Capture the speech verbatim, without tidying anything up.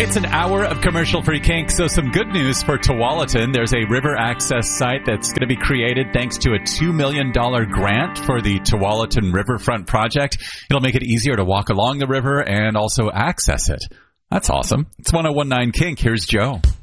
It's an hour of commercial-free kink, so some good news for Tualatin. There's a river access site that's going to be created thanks to a two million dollars grant for the Tualatin Riverfront Project. It'll make it easier to walk along the river and also access it. That's awesome. It's one oh one nine Kink. Here's Joe.